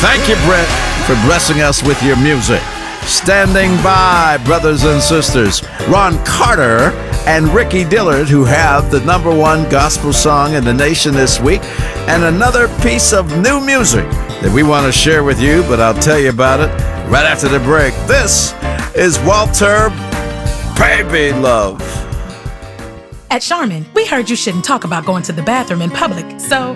Thank you, Brett, for blessing us with your music. Standing by, brothers and sisters, Ron Carter and Ricky Dillard, who have the #1 gospel song in the nation this week, and another piece of new music that we want to share with you, but I'll tell you about it right after the break. This is Walter Baby Love. At Charmin, we heard you shouldn't talk about going to the bathroom in public, so